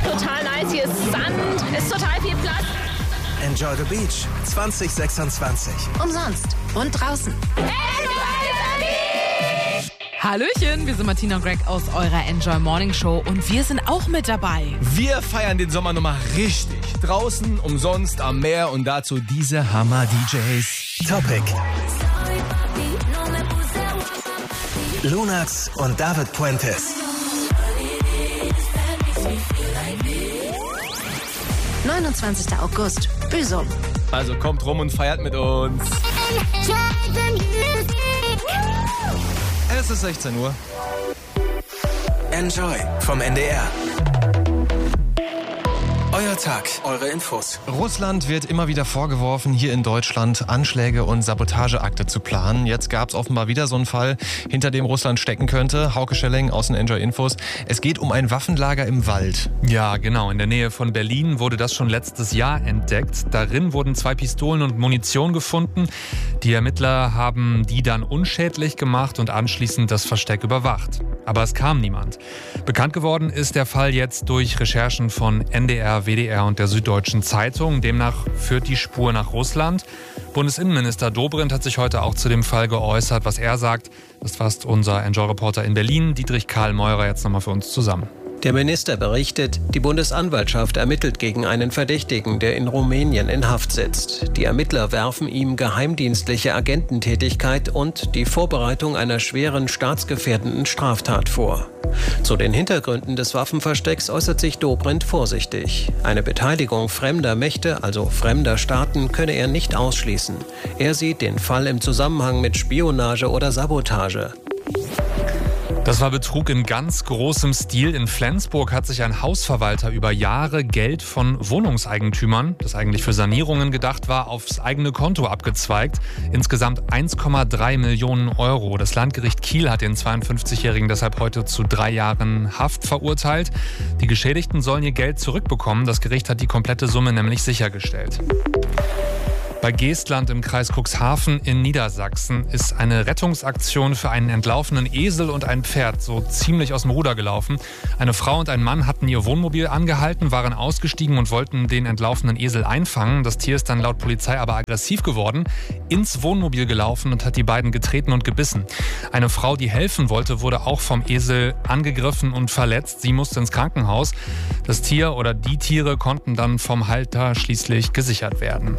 total nice. Hier ist Sand, ist total viel Platz. Enjoy the Beach 2026. Umsonst und draußen. Hallöchen, wir sind Martina und Greg aus eurer Enjoy Morning Show und wir sind auch mit dabei. Wir feiern den Sommer nochmal richtig. Draußen, umsonst, am Meer und dazu diese Hammer-DJs. Topic. Lunax und David Puentes. 29. August, Büsum. Also kommt rum und feiert mit uns. Es ist 16 Uhr. Enjoy vom NDR. Euer Tag, eure Infos. Russland wird immer wieder vorgeworfen, hier in Deutschland Anschläge und Sabotageakte zu planen. Jetzt gab es offenbar wieder so einen Fall, hinter dem Russland stecken könnte. Hauke Schelling aus den Enjoy Infos. Es geht um ein Waffenlager im Wald. Ja, genau. In der Nähe von Berlin wurde das schon letztes Jahr entdeckt. Darin wurden 2 Pistolen und Munition gefunden. Die Ermittler haben die dann unschädlich gemacht und anschließend das Versteck überwacht. Aber es kam niemand. Bekannt geworden ist der Fall jetzt durch Recherchen von NDR, WDR und der Süddeutschen Zeitung. Demnach führt die Spur nach Russland. Bundesinnenminister Dobrindt hat sich heute auch zu dem Fall geäußert. Was er sagt, das fasst unser Enjoy-Reporter in Berlin, Dietrich Karl Meurer, jetzt nochmal für uns zusammen. Der Minister berichtet, die Bundesanwaltschaft ermittelt gegen einen Verdächtigen, der in Rumänien in Haft sitzt. Die Ermittler werfen ihm geheimdienstliche Agententätigkeit und die Vorbereitung einer schweren staatsgefährdenden Straftat vor. Zu den Hintergründen des Waffenverstecks äußert sich Dobrindt vorsichtig. Eine Beteiligung fremder Mächte, also fremder Staaten, könne er nicht ausschließen. Er sieht den Fall im Zusammenhang mit Spionage oder Sabotage. Das war Betrug in ganz großem Stil. In Flensburg hat sich ein Hausverwalter über Jahre Geld von Wohnungseigentümern, das eigentlich für Sanierungen gedacht war, aufs eigene Konto abgezweigt. Insgesamt 1,3 Millionen Euro. Das Landgericht Kiel hat den 52-Jährigen deshalb heute zu 3 Jahren Haft verurteilt. Die Geschädigten sollen ihr Geld zurückbekommen. Das Gericht hat die komplette Summe nämlich sichergestellt. Bei Geestland im Kreis Cuxhaven in Niedersachsen ist eine Rettungsaktion für einen entlaufenen Esel und ein Pferd so ziemlich aus dem Ruder gelaufen. Eine Frau und ein Mann hatten ihr Wohnmobil angehalten, waren ausgestiegen und wollten den entlaufenen Esel einfangen. Das Tier ist dann laut Polizei aber aggressiv geworden, ins Wohnmobil gelaufen und hat die beiden getreten und gebissen. Eine Frau, die helfen wollte, wurde auch vom Esel angegriffen und verletzt. Sie musste ins Krankenhaus. Das Tier oder die Tiere konnten dann vom Halter schließlich gesichert werden.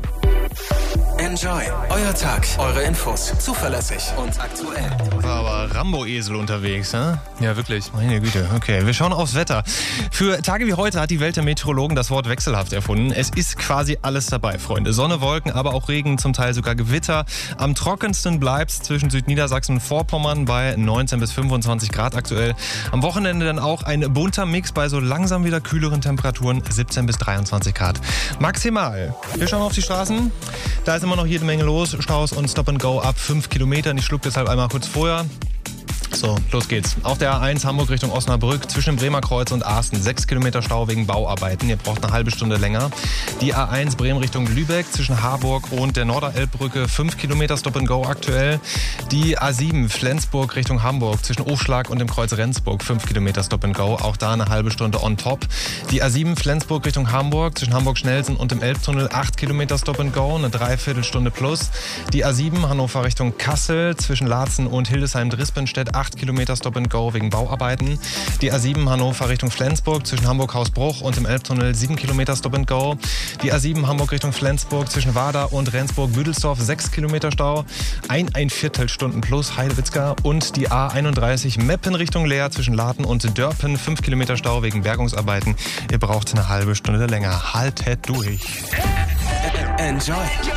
Enjoy, euer Tag, eure Infos, zuverlässig und aktuell. War aber Rambo-Esel unterwegs, ne? Ja, wirklich. Meine Güte, okay. Wir schauen aufs Wetter. Für Tage wie heute hat die Welt der Meteorologen das Wort wechselhaft erfunden. Es ist quasi alles dabei, Freunde. Sonne, Wolken, aber auch Regen, zum Teil sogar Gewitter. Am trockensten bleibt's zwischen Südniedersachsen und Vorpommern bei 19 bis 25 Grad aktuell. Am Wochenende dann auch ein bunter Mix bei so langsam wieder kühleren Temperaturen, 17 bis 23 Grad. Maximal. Wir schauen auf die Straßen. Da ist immer noch jede Menge los. Staus und Stop and Go ab 5 Kilometern. Ich schluck deshalb einmal kurz vorher. So, los geht's. Auf der A1 Hamburg Richtung Osnabrück zwischen Bremer Kreuz und Asten 6 Kilometer Stau wegen Bauarbeiten. Ihr braucht eine halbe Stunde länger. Die A1 Bremen Richtung Lübeck zwischen Harburg und der Norderelbbrücke 5 Kilometer Stop and Go aktuell. Die A7 Flensburg Richtung Hamburg zwischen Aufschlag und dem Kreuz Rendsburg 5 Kilometer Stop and Go. Auch da eine halbe Stunde on top. Die A7 Flensburg Richtung Hamburg zwischen Hamburg-Schnelsen und dem Elbtunnel 8 Kilometer Stop and Go, eine Dreiviertelstunde plus. Die A7 Hannover Richtung Kassel zwischen Laatzen und Hildesheim-Drispenstedt 8 Kilometer Stop and Go wegen Bauarbeiten. Die A7 Hannover Richtung Flensburg zwischen Hamburg-Hausbruch und dem Elbtunnel 7 Kilometer Stop and Go. Die A7 Hamburg Richtung Flensburg zwischen Wader und Rendsburg-Büdelsdorf 6 Kilometer Stau. Ein Viertelstunden plus Heidewitzka. Und die A31 Meppen Richtung Leer zwischen Laden und Dörpen 5 Kilometer Stau wegen Bergungsarbeiten. Ihr braucht eine halbe Stunde länger. Haltet durch. Enjoy.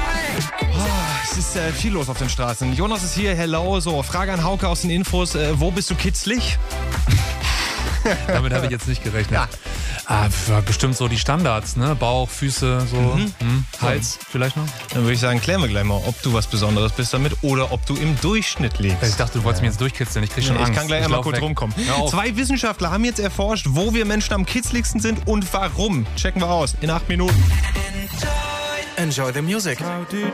Es ist viel los auf den Straßen. Jonas ist hier, hello. So, Frage an Hauke aus den Infos. Wo bist du kitzlig? Damit habe ich jetzt nicht gerechnet. Ja. Bestimmt so die Standards, ne? Bauch, Füße, so, Hals vielleicht noch. Dann würde ich sagen, klären wir gleich mal, ob du was Besonderes bist damit oder ob du im Durchschnitt liegst. Ich dachte, du wolltest mich jetzt durchkitzeln. Ich krieg schon Angst. Ich kann gleich einmal kurz rumkommen. 2 Wissenschaftler haben jetzt erforscht, wo wir Menschen am kitzligsten sind und warum. Checken wir aus in 8 Minuten. Enjoy the music.